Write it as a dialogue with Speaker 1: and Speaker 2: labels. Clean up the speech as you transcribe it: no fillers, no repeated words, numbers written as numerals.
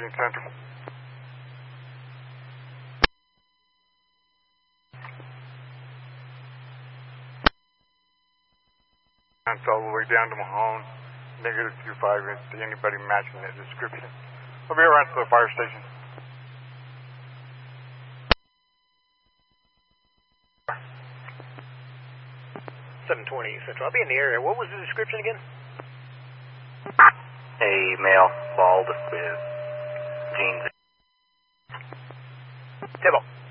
Speaker 1: Virginia Central. That's all the way down to Mahone. -25. Anybody matching that description? I'll be around to the fire station.
Speaker 2: Central. I'll be in the area. What was the description again?
Speaker 3: A male, bald, with jeans.
Speaker 2: Tibble.